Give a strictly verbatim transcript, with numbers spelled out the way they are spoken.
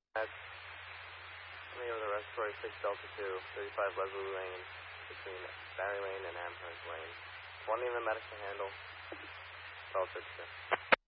That's me with the respiratory six Delta two, thirty-five Leslie Lane, between Barry Lane and Amherst Lane. One in the medical handle, twelve sixty.